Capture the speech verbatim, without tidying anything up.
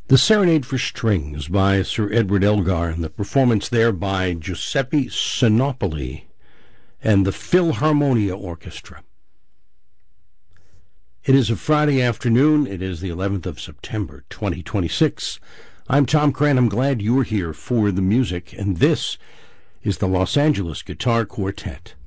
The Serenade for Strings by Sir Edward Elgar, and the performance there by Giuseppe Sinopoli and the Philharmonia Orchestra. It is a Friday afternoon. It is the eleventh of September, twenty twenty-six. I'm Tom Cran. I'm glad you're here for the music, and this is the Los Angeles Guitar Quartet.